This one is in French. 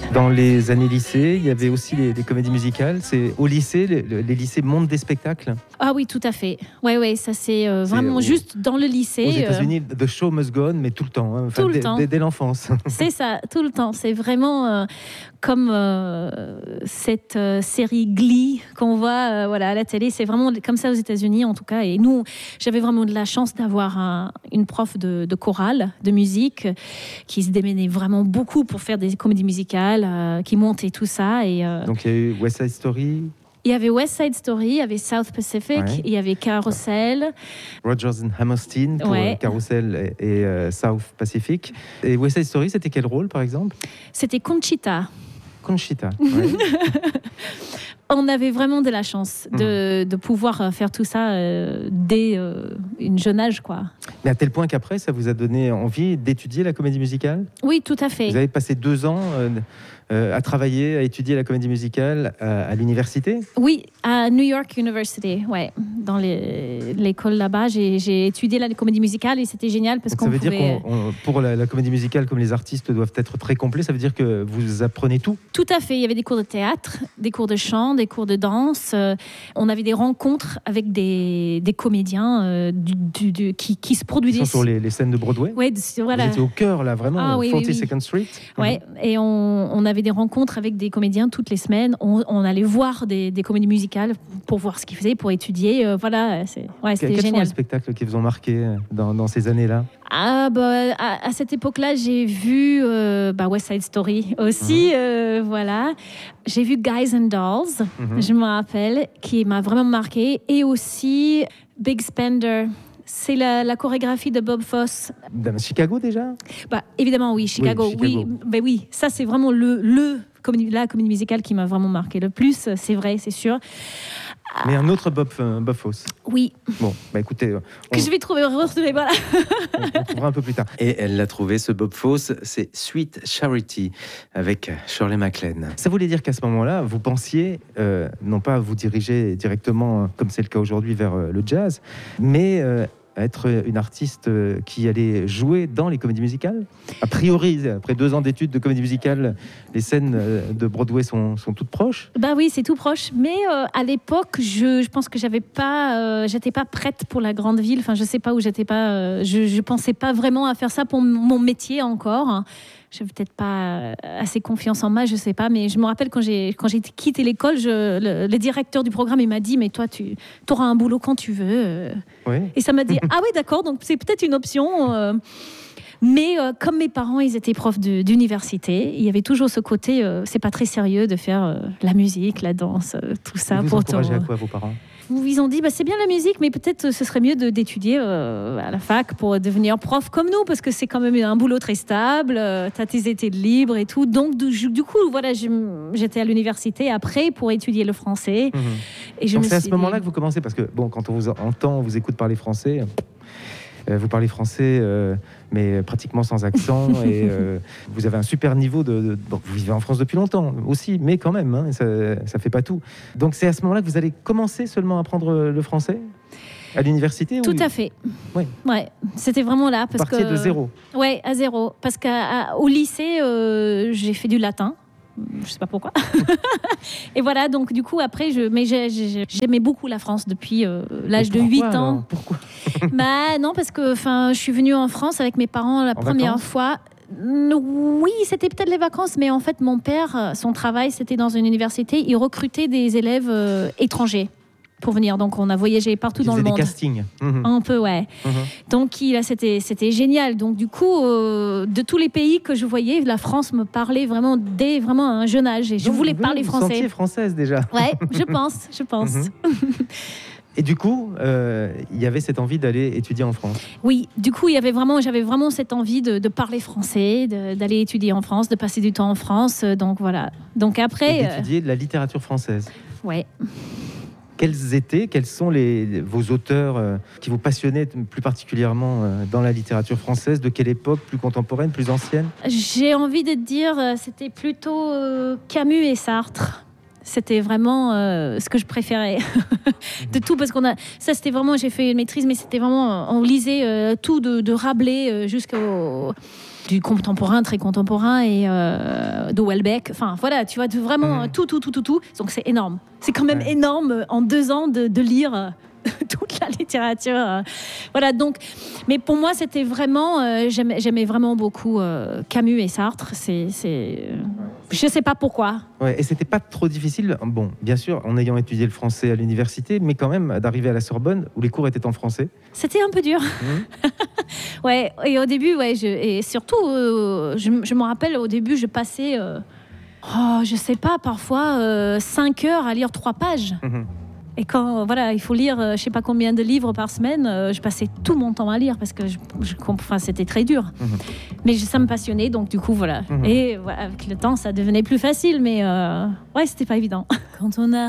Dans les années lycée, il y avait aussi les comédies musicales. C'est au lycée, les lycées montent des spectacles. Ah oui, tout à fait. Ouais, ça c'est vraiment juste dans le lycée. Aux États-Unis, the show must go on, mais tout le temps, hein. Enfin, tout le temps. Dès l'enfance. C'est ça, tout le temps. C'est vraiment comme cette série Glee qu'on voit à la télé. C'est vraiment comme ça aux États-Unis, en tout cas. Et nous, j'avais vraiment de la chance d'avoir une prof de chorale, de musique, qui se démenait vraiment beaucoup pour faire des comédies musicales, qui montait tout ça. Et, donc il y a eu West Side Story. Il y avait West Side Story, il y avait South Pacific, il y avait Carousel. Rodgers and Hammerstein pour Carousel et South Pacific. Et West Side Story, c'était quel rôle, par exemple ? C'était Conchita. Conchita, ouais. On avait vraiment de la chance de pouvoir faire tout ça dès une jeune âge, quoi. Mais à tel point qu'après, ça vous a donné envie d'étudier la comédie musicale ? Oui, tout à fait. Vous avez passé 2 ans à travailler, à étudier la comédie musicale à l'université ? Oui, à New York University, dans l'école là-bas, j'ai étudié la comédie musicale et c'était génial parce qu'on ça veut pouvait... dire pour la comédie musicale, comme les artistes doivent être très complets, ça veut dire que vous apprenez tout ? Tout à fait, il y avait des cours de théâtre, des cours de chant, des cours de danse. On avait des rencontres avec des comédiens qui se produisaient... Ils sont sur les scènes de Broadway ? Ouais, voilà. Vous étiez au cœur, là, vraiment, 42nd Street. Ouais, et on avait des rencontres avec des comédiens toutes les semaines. On allait voir des comédies musicales pour voir ce qu'ils faisaient, pour étudier. C'était génial. Quels sont les spectacles qui vous ont marqué dans ces années-là ? À cette époque-là, j'ai vu West Side Story aussi. Voilà. J'ai vu Guys and Dolls, je me rappelle, qui m'a vraiment marqué. Et aussi Big Spender. C'est la chorégraphie de Bob Fosse. Chicago déjà ? Évidemment, oui, Chicago. Oui, ça c'est vraiment la comédie musicale qui m'a vraiment marqué le plus, c'est vrai, c'est sûr. Mais un autre Bob Fosse. Oui. Bon, écoutez... Que je vais retrouver, voilà. On trouvera un peu plus tard. Et elle l'a trouvé, ce Bob Fosse, c'est Sweet Charity, avec Shirley MacLaine. Ça voulait dire qu'à ce moment-là, vous pensiez, non pas vous diriger directement, comme c'est le cas aujourd'hui, vers le jazz, mais... être une artiste qui allait jouer dans les comédies musicales ? A priori, après 2 ans d'études de comédie musicale, les scènes de Broadway sont toutes proches ? Oui, c'est tout proche. Mais à l'époque, je pense que j'étais pas prête pour la grande ville. Enfin, je sais pas où j'étais pas. Je pensais pas vraiment à faire ça pour mon métier encore. Je n'avais peut-être pas assez confiance en moi, je sais pas, mais je me rappelle quand j'ai quitté l'école, le directeur du programme il m'a dit mais toi tu auras un boulot quand tu veux. Et ça m'a dit ah oui d'accord, donc c'est peut-être une option. Mais comme mes parents ils étaient profs d'université, il y avait toujours ce côté c'est pas très sérieux de faire la musique, la danse, tout ça. Vous encouragez à quoi vos parents ? Ils ont dit c'est bien la musique, mais peut-être ce serait mieux d'étudier à la fac pour devenir prof comme nous, parce que c'est quand même un boulot très stable, t'as tes étés libres et tout. Donc du coup, voilà, j'étais à l'université après pour étudier le français. Et donc c'est à ce moment-là que vous commencez, parce que quand on vous entend, on vous écoute parler français. Vous parlez français, mais pratiquement sans accent, et vous avez un super niveau vous vivez en France depuis longtemps aussi, mais quand même, ça fait pas tout. Donc c'est à ce moment-là que vous allez commencer seulement à apprendre le français à l'université ? Tout à fait. Oui. Ouais, c'était vraiment là. Parce de zéro. Ouais, à zéro. Parce qu'au lycée, j'ai fait du latin. Je sais pas pourquoi. Et voilà, donc du coup après j'aimais beaucoup la France depuis l'âge de 8 ans. Pourquoi ? Non, parce que je suis venue en France avec mes parents la première fois. Oui, c'était peut-être les vacances, mais en fait mon père, son travail c'était dans une université, il recrutait des élèves étrangers pour venir, donc on a voyagé partout dans le monde. Des castings. Un peu, ouais. Donc c'était génial. Donc du coup, de tous les pays que je voyais, la France me parlait vraiment dès vraiment un jeune âge, et je voulais parler français. Vous sentiez française déjà. Ouais, je pense. Et du coup, il y avait cette envie d'aller étudier en France. Oui, du coup, j'avais vraiment cette envie de parler français, d'aller étudier en France, de passer du temps en France. Donc voilà. Donc après, d'étudier de la littérature française. Ouais. Quels sont vos auteurs qui vous passionnaient plus particulièrement dans la littérature française ? De quelle époque ? Plus contemporaine, plus ancienne ? J'ai envie de dire, c'était plutôt Camus et Sartre. C'était vraiment ce que je préférais de tout, parce ça c'était vraiment, j'ai fait une maîtrise, mais c'était vraiment, on lisait tout de Rabelais jusqu'au du contemporain, très contemporain, et de Houellebecq. Enfin, voilà, tu vois, vraiment tout. Donc, c'est énorme. C'est quand même énorme en 2 ans de lire toute la littérature. Voilà, donc, mais pour moi, c'était vraiment, j'aimais vraiment beaucoup Camus et Sartre. Je sais pas pourquoi. Ouais, et c'était pas trop difficile, bon, bien sûr, en ayant étudié le français à l'université, mais quand même d'arriver à la Sorbonne où les cours étaient en français. C'était un peu dur. Ouais, et au début, et surtout, je me rappelle, au début, je passais, je sais pas, parfois 5 heures à lire 3 pages. Et quand il faut lire je sais pas combien de livres par semaine, je passais tout mon temps à lire parce que c'était très dur. Mais ça me passionnait, donc du coup voilà. Et avec le temps ça devenait plus facile, mais c'était pas évident. Quand on a